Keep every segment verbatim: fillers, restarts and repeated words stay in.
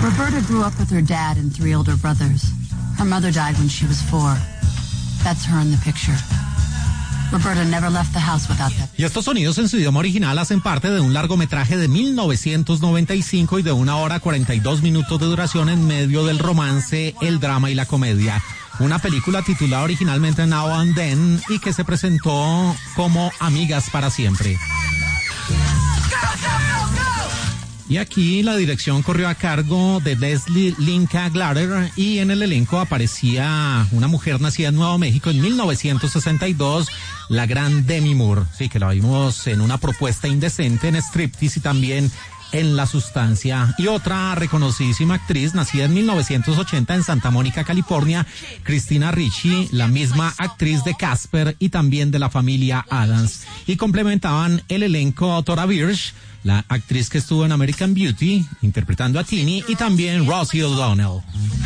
Roberta grew up with her dad and three older brothers. Her mother died when she was four. That's her in the picture. Roberta never left the house without that. Y estos sonidos en su idioma original hacen parte de un largometraje de mil novecientos noventa y cinco y de una hora cuarenta y dos minutos de duración en medio del romance, el drama y la comedia. Una película titulada originalmente Now and Then y que se presentó como Amigas para Siempre. Y aquí la dirección corrió a cargo de Leslie Linka Glatter y en el elenco aparecía una mujer nacida en Nuevo México en mil novecientos sesenta y dos, la gran Demi Moore. Sí, que la vimos en Una propuesta indecente, en Striptease y también en La sustancia. Y otra reconocidísima actriz nacida en mil novecientos ochenta en Santa Mónica, California, Christina Ricci, la misma actriz de Casper y también de La familia Addams. Y complementaban el elenco Thora Birch, la actriz que estuvo en American Beauty, interpretando a Tini, y también Rosie O'Donnell.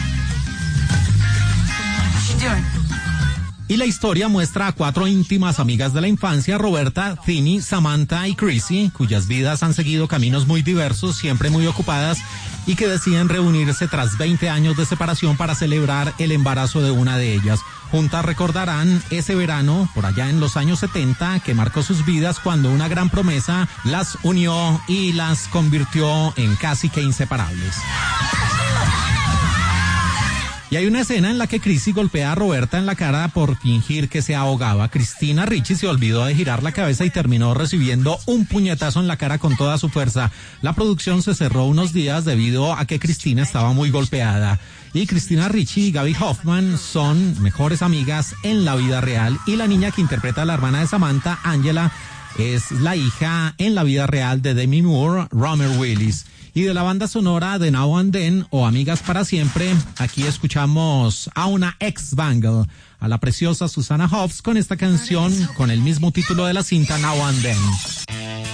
Y la historia muestra a cuatro íntimas amigas de la infancia, Roberta, Tini, Samantha y Chrissy, cuyas vidas han seguido caminos muy diversos, siempre muy ocupadas, y que deciden reunirse tras veinte años de separación para celebrar el embarazo de una de ellas. Juntas recordarán ese verano, por allá en los años setenta, que marcó sus vidas cuando una gran promesa las unió y las convirtió en casi que inseparables. Y hay una escena en la que Chrissy golpea a Roberta en la cara por fingir que se ahogaba. Christina Ricci se olvidó de girar la cabeza y terminó recibiendo un puñetazo en la cara con toda su fuerza. La producción se cerró unos días debido a que Christina estaba muy golpeada. Y Christina Ricci y Gaby Hoffman son mejores amigas en la vida real. Y la niña que interpreta a la hermana de Samantha, Angela, es la hija en la vida real de Demi Moore, Romer Willis. Y de la banda sonora de Now and Then o Amigas para Siempre, aquí escuchamos a una ex-Bangle, a la preciosa Susanna Hoffs con esta canción con el mismo título de la cinta, Now and Then.